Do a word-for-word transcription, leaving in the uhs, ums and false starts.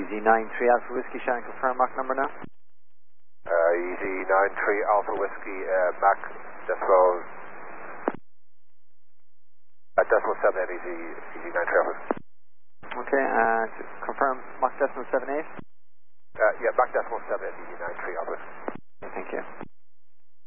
Z nine three Alpha Whiskey, shall I confirm Mach number now? Uh, E Z nine three Alpha Whiskey, uh, Mach decimal, uh, decimal seven eight, E Z, E Z nine three Alpha. Okay, and confirm Mach decimal seven eight? Uh, yeah, Mach decimal seven eight, E Z nine three Alpha. Okay, thank you.